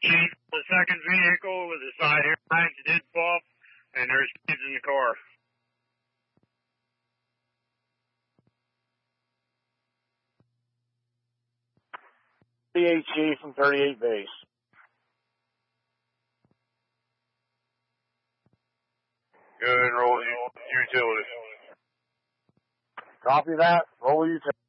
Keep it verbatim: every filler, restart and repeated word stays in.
Chief, the second vehicle with the side airbags did pop, and there's kids in the car. thirty-eight Chief from thirty-eight base. Good, roll your utility. Copy that. Roll utility.